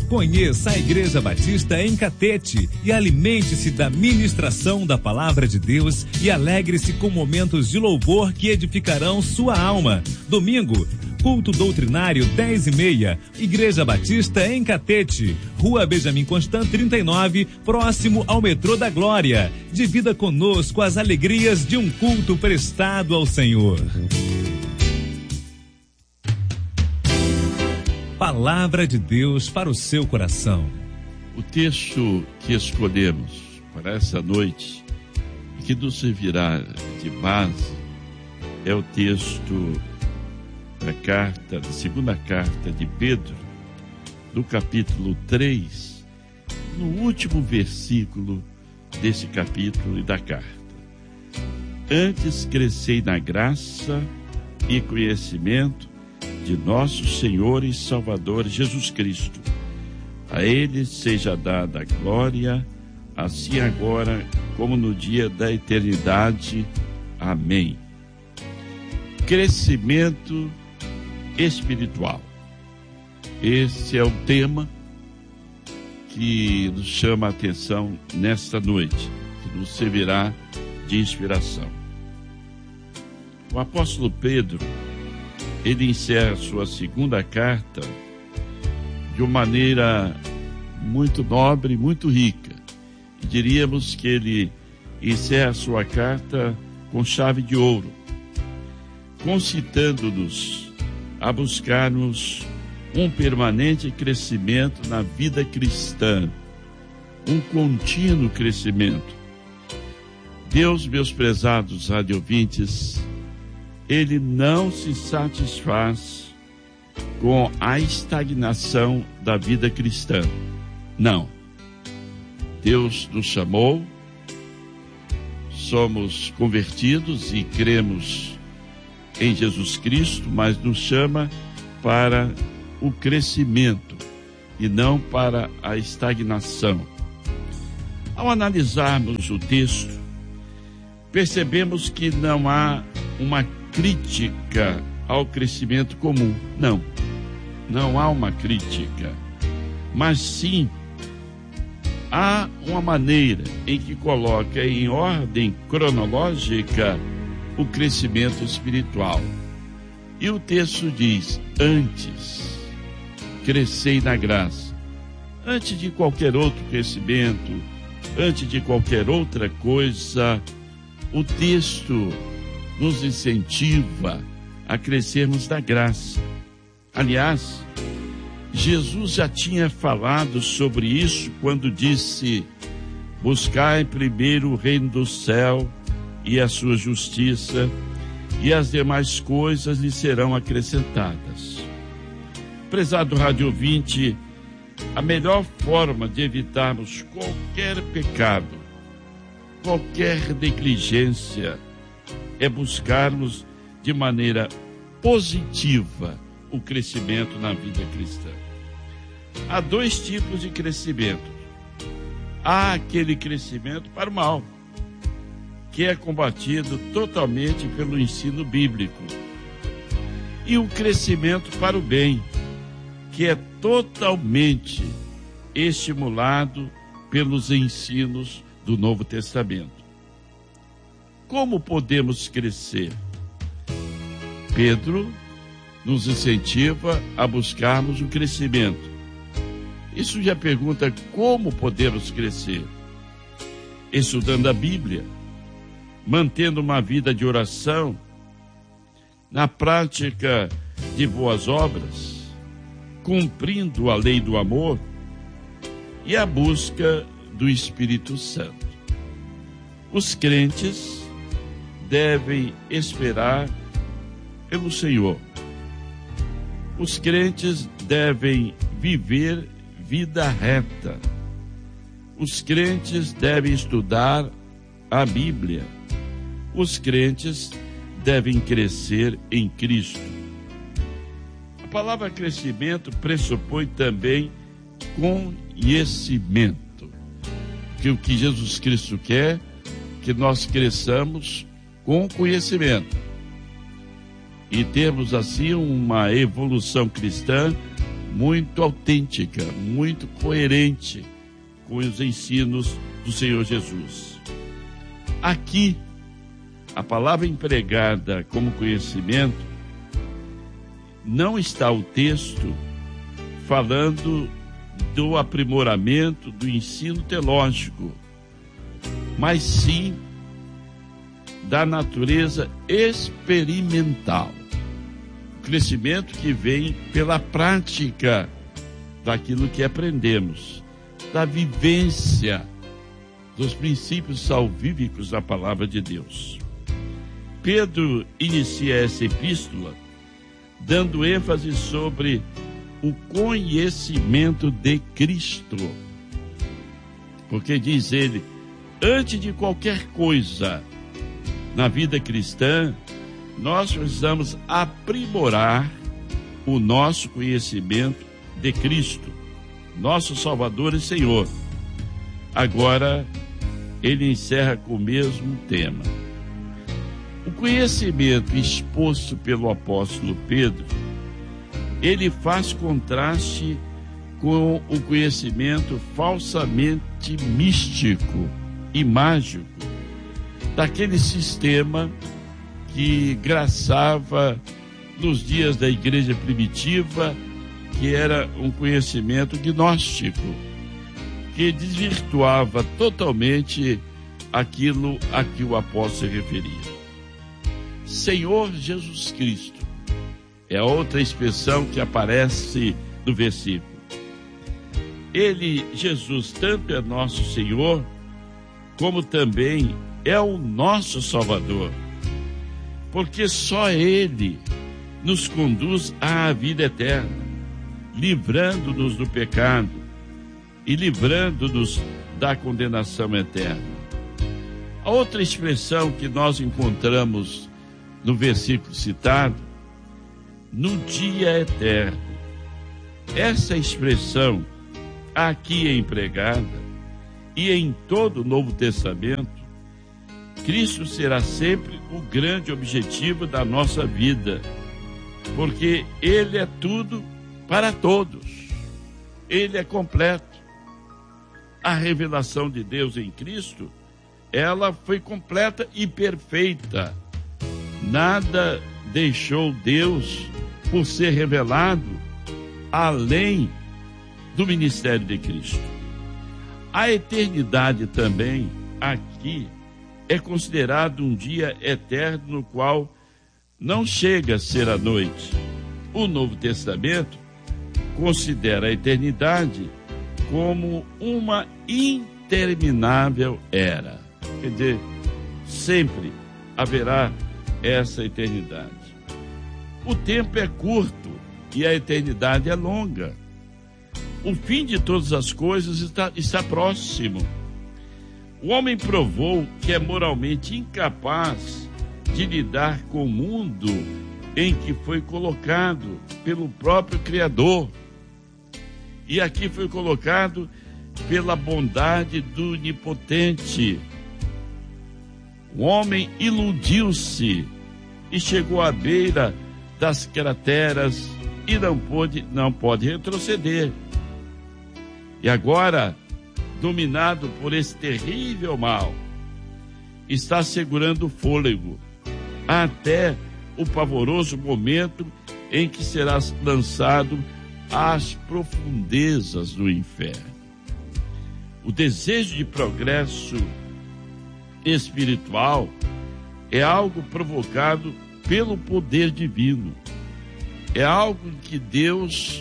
Conheça a Igreja Batista em Catete e alimente-se da ministração da Palavra de Deus e alegre-se com momentos de louvor que edificarão sua alma. Domingo, culto doutrinário 10h30, Igreja Batista em Catete, Rua Benjamin Constant 39, próximo ao metrô da Glória. Divida conosco as alegrias de um culto prestado ao Senhor. Palavra de Deus para o seu coração. O texto que escolhemos para essa noite e que nos servirá de base é o texto da segunda carta de Pedro, do capítulo 3, no último versículo desse capítulo e da carta. Antes crescei na graça e conhecimento de nosso Senhor e Salvador Jesus Cristo. A Ele seja dada a glória, assim agora como no dia da eternidade. Amém. Crescimento espiritual. Esse é o tema que nos chama a atenção nesta noite, que nos servirá de inspiração. O apóstolo Pedro, ele encerra sua segunda carta de uma maneira muito nobre, muito rica. E diríamos que ele encerra sua carta com chave de ouro, concitando-nos a buscarmos um permanente crescimento na vida cristã, um contínuo crescimento. Deus, meus prezados radiovintes, Ele não se satisfaz com a estagnação da vida cristã. Não. Deus nos chamou, somos convertidos e cremos em Jesus Cristo, mas nos chama para o crescimento e não para a estagnação. Ao analisarmos o texto, percebemos que não há uma crítica ao crescimento comum. Não há uma crítica, mas sim há uma maneira em que coloca em ordem cronológica o crescimento espiritual. E o texto diz: antes crescei na graça. Antes de qualquer outro crescimento, antes de qualquer outra coisa, o texto nos incentiva a crescermos na graça. Aliás, Jesus já tinha falado sobre isso quando disse: buscai primeiro o reino do céu e a sua justiça, e as demais coisas lhe serão acrescentadas. Prezado rádio ouvinte, a melhor forma de evitarmos qualquer pecado, qualquer negligência, é buscarmos de maneira positiva o crescimento na vida cristã. Há dois tipos de crescimento. Há aquele crescimento para o mal, que é combatido totalmente pelo ensino bíblico, e o crescimento para o bem, que é totalmente estimulado pelos ensinos do Novo Testamento. Como podemos crescer? Pedro nos incentiva a buscarmos o crescimento. Isso já pergunta: como podemos crescer? Estudando a Bíblia, mantendo uma vida de oração, na prática de boas obras, cumprindo a lei do amor e a busca do Espírito Santo. Os crentes devem esperar pelo Senhor. Os crentes devem viver vida reta. Os crentes devem estudar a Bíblia. Os crentes devem crescer em Cristo. A palavra crescimento pressupõe também conhecimento. Que o que Jesus Cristo quer, que nós cresçamos com conhecimento. E temos assim uma evolução cristã muito autêntica, muito coerente com os ensinos do Senhor Jesus. Aqui, a palavra empregada como conhecimento, não está o texto falando do aprimoramento do ensino teológico, mas sim da natureza experimental. O crescimento que vem pela prática daquilo que aprendemos, da vivência dos princípios salvíficos da palavra de Deus. Pedro inicia essa epístola dando ênfase sobre o conhecimento de Cristo. Porque diz ele, antes de qualquer coisa na vida cristã, nós precisamos aprimorar o nosso conhecimento de Cristo, nosso Salvador e Senhor. Agora, ele encerra com o mesmo tema. O conhecimento exposto pelo apóstolo Pedro, ele faz contraste com o conhecimento falsamente místico e mágico daquele sistema que graçava nos dias da igreja primitiva, que era um conhecimento gnóstico, que desvirtuava totalmente aquilo a que o apóstolo se referia. Senhor Jesus Cristo é outra expressão que aparece no versículo. Ele, Jesus, tanto é nosso Senhor, como também é o nosso Salvador, porque só Ele nos conduz à vida eterna, livrando-nos do pecado e livrando-nos da condenação eterna. A outra expressão que nós encontramos no versículo citado, no dia eterno. Essa expressão aqui é empregada e em todo o Novo Testamento, Cristo será sempre o grande objetivo da nossa vida, porque Ele é tudo para todos. Ele é completo. A revelação de Deus em Cristo, ela foi completa e perfeita. Nada deixou Deus por ser revelado além do ministério de Cristo. A eternidade também aqui é considerado um dia eterno no qual não chega a ser a noite. O Novo Testamento considera a eternidade como uma interminável era. Quer dizer, sempre haverá essa eternidade. O tempo é curto e a eternidade é longa. O fim de todas as coisas está próximo. O homem provou que é moralmente incapaz de lidar com o mundo em que foi colocado pelo próprio Criador. E aqui foi colocado pela bondade do Onipotente. O homem iludiu-se e chegou à beira das crateras e não pode retroceder. E agora, dominado por esse terrível mal, está segurando o fôlego até o pavoroso momento em que será lançado às profundezas do inferno. O desejo de progresso espiritual é algo provocado pelo poder divino. É algo que Deus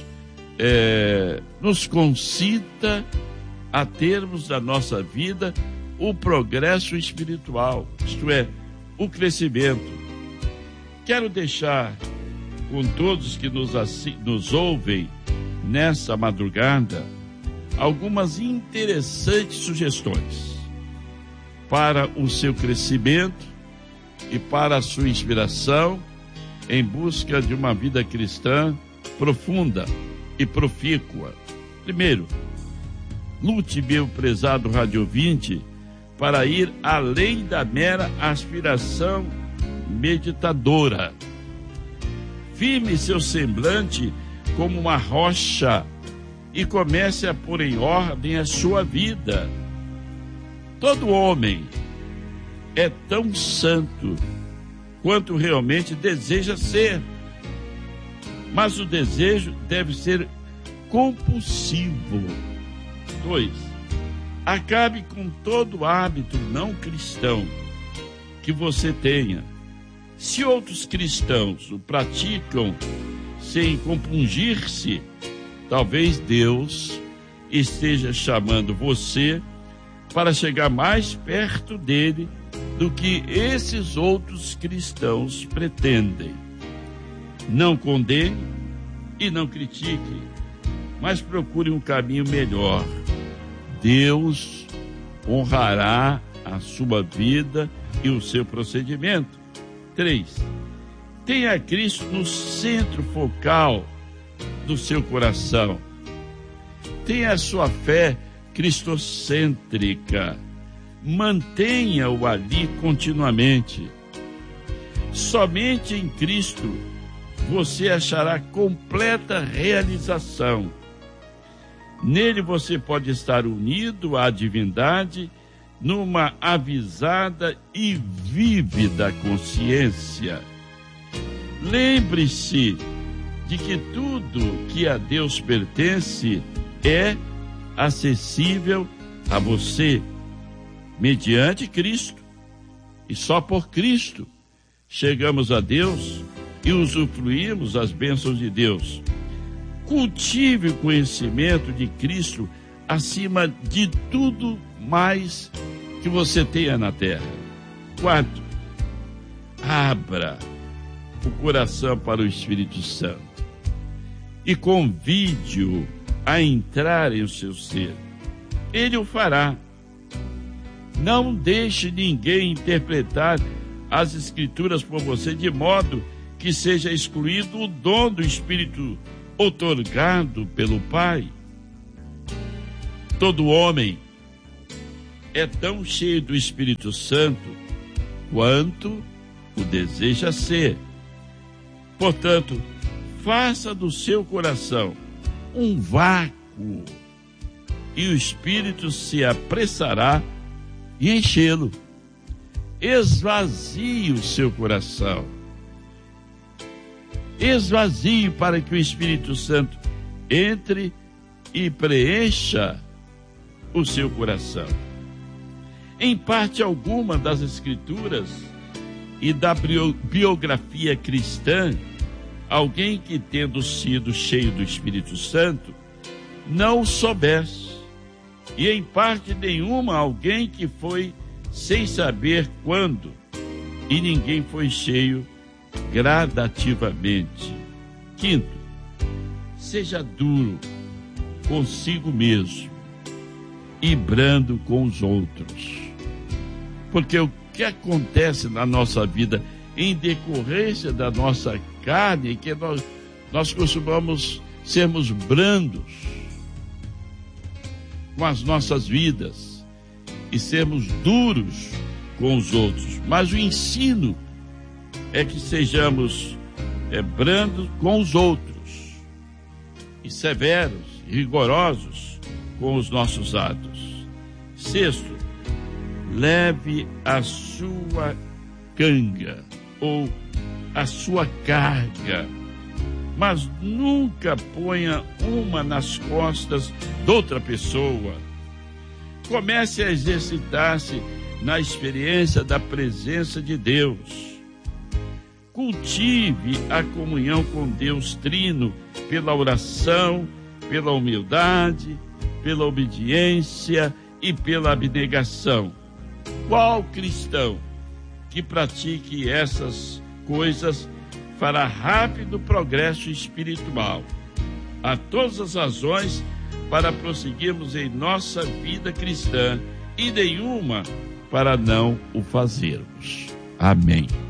nos concita a termos da nossa vida o progresso espiritual, isto é, o crescimento. Quero deixar com todos que nos ouvem nessa madrugada algumas interessantes sugestões para o seu crescimento e para a sua inspiração em busca de uma vida cristã profunda e profícua. Primeiro, lute, meu prezado rádio ouvinte, para ir além da mera aspiração meditadora. Firme seu semblante como uma rocha e comece a pôr em ordem a sua vida. Todo homem é tão santo quanto realmente deseja ser, mas o desejo deve ser compulsivo. 2. Acabe com todo hábito não cristão que você tenha. Se outros cristãos o praticam sem compungir-se, talvez Deus esteja chamando você para chegar mais perto dele do que esses outros cristãos pretendem. Não condene e não critique, mas procure um caminho melhor. Deus honrará a sua vida e o seu procedimento. 3. Tenha Cristo no centro focal do seu coração. Tenha a sua fé cristocêntrica. Mantenha-o ali continuamente. Somente em Cristo você achará completa realização. Nele você pode estar unido à divindade numa avisada e vívida consciência. Lembre-se de que tudo que a Deus pertence é acessível a você, mediante Cristo. E só por Cristo chegamos a Deus e usufruímos as bênçãos de Deus. Cultive o conhecimento de Cristo acima de tudo mais que você tenha na terra. 4. Abra o coração para o Espírito Santo e convide-o a entrar em seu ser. Ele o fará. Não deixe ninguém interpretar as Escrituras por você de modo que seja excluído o dom do Espírito outorgado pelo Pai. Todo homem é tão cheio do Espírito Santo quanto o deseja ser. Portanto, faça do seu coração um vácuo e o Espírito se apressará em enchê-lo. Esvazie o seu coração. Esvazie para que o Espírito Santo entre e preencha o seu coração. Em parte alguma das Escrituras e da biografia cristã, alguém que, tendo sido cheio do Espírito Santo, não o soubesse, e em parte nenhuma alguém que foi sem saber quando, e ninguém foi cheio gradativamente. 5. Seja duro consigo mesmo e brando com os outros. Porque o que acontece na nossa vida em decorrência da nossa carne é que nós costumamos sermos brandos com as nossas vidas e sermos duros com os outros. Mas o ensino é que sejamos brandos com os outros e severos, rigorosos com os nossos atos. 6. Leve a sua canga ou a sua carga, mas nunca ponha uma nas costas de outra pessoa. Comece a exercitar-se na experiência da presença de Deus. Cultive a comunhão com Deus Trino pela oração, pela humildade, pela obediência e pela abnegação. Qual cristão que pratique essas coisas fará rápido progresso espiritual? Há todas as razões para prosseguirmos em nossa vida cristã e nenhuma para não o fazermos. Amém.